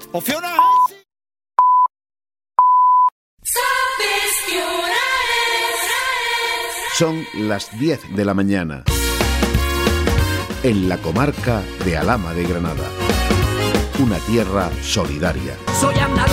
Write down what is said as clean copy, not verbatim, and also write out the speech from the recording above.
O Fiona. Son las 10 de la mañana. En la comarca de Alhama de Granada. Una tierra solidaria. Soy